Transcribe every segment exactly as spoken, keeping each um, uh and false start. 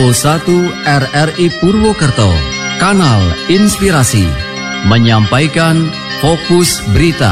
nol satu R R I Purwokerto, Kanal Inspirasi, menyampaikan Fokus Berita.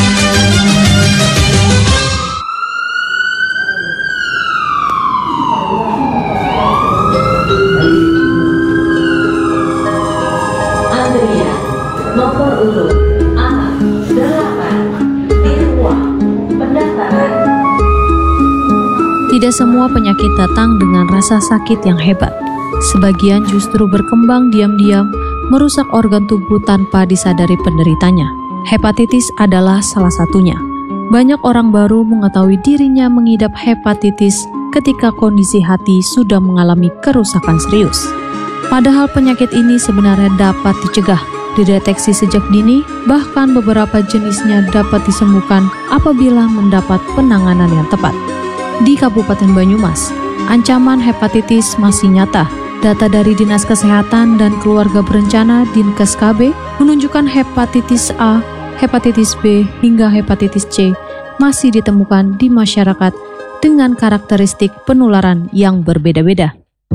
Andrea, nomor urut anak delapan, di ruang pendaftaran. Tidak semua penyakit datang dengan rasa sakit yang hebat. Sebagian justru berkembang diam-diam, merusak organ tubuh tanpa disadari penderitanya. Hepatitis adalah salah satunya. Banyak orang baru mengetahui dirinya mengidap hepatitis ketika kondisi hati sudah mengalami kerusakan serius. Padahal penyakit ini sebenarnya dapat dicegah, dideteksi sejak dini, bahkan beberapa jenisnya dapat disembuhkan apabila mendapat penanganan yang tepat. Di Kabupaten Banyumas, ancaman hepatitis masih nyata. Data dari Dinas Kesehatan dan Keluarga Berencana Dinkes K B menunjukkan hepatitis A, hepatitis B, hingga hepatitis C masih ditemukan di masyarakat dengan karakteristik penularan yang berbeda-beda.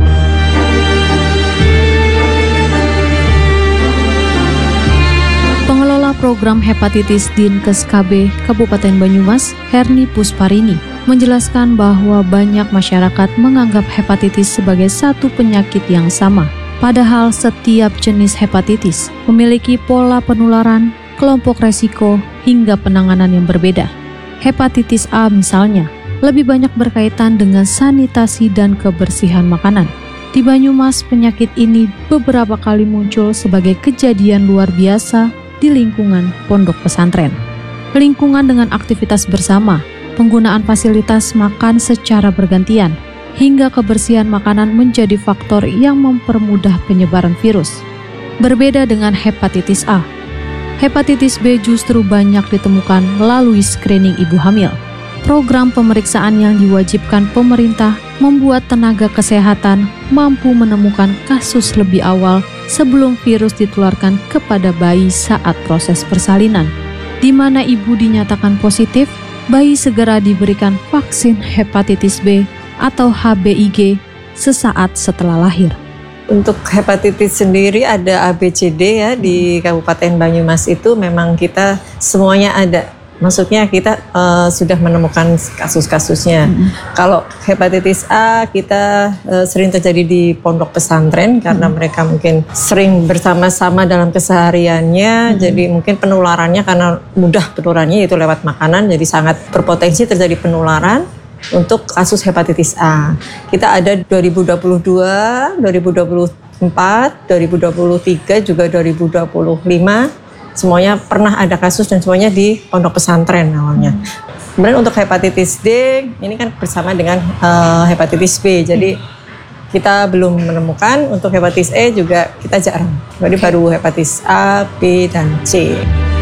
Pengelola program hepatitis Dinkes K B Kabupaten Banyumas, Herni Pusparini, menjelaskan bahwa banyak masyarakat menganggap hepatitis sebagai satu penyakit yang sama. Padahal setiap jenis hepatitis memiliki pola penularan, kelompok resiko, hingga penanganan yang berbeda. Hepatitis A misalnya, lebih banyak berkaitan dengan sanitasi dan kebersihan makanan. Di Banyumas, penyakit ini beberapa kali muncul sebagai kejadian luar biasa di lingkungan pondok pesantren. Lingkungan dengan aktivitas bersama, penggunaan fasilitas makan secara bergantian, hingga kebersihan makanan menjadi faktor yang mempermudah penyebaran virus. Berbeda dengan hepatitis A, hepatitis B justru banyak ditemukan melalui screening ibu hamil. Program pemeriksaan yang diwajibkan pemerintah membuat tenaga kesehatan mampu menemukan kasus lebih awal sebelum virus ditularkan kepada bayi saat proses persalinan. Di mana ibu dinyatakan positif, bayi segera diberikan vaksin hepatitis B atau H B I G sesaat setelah lahir. Untuk hepatitis sendiri ada A B C D ya, di Kabupaten Banyumas itu memang kita semuanya ada. Maksudnya kita uh, sudah menemukan kasus-kasusnya. Mm-hmm. Kalau hepatitis A kita uh, sering terjadi di pondok pesantren karena mm-hmm. mereka mungkin sering bersama-sama dalam kesehariannya. Mm-hmm. Jadi mungkin penularannya karena mudah penularannya itu lewat makanan, jadi sangat berpotensi terjadi penularan. Untuk kasus hepatitis A, kita ada dua ribu dua puluh dua, dua ribu dua puluh empat, dua ribu dua puluh tiga, juga dua ribu dua puluh lima. Semuanya pernah ada kasus dan semuanya di pondok pesantren awalnya. Kemudian untuk hepatitis D, ini kan bersama dengan uh, hepatitis B. Jadi kita belum menemukan. Untuk hepatitis E juga kita jarang. Jadi baru hepatitis A, B, dan C.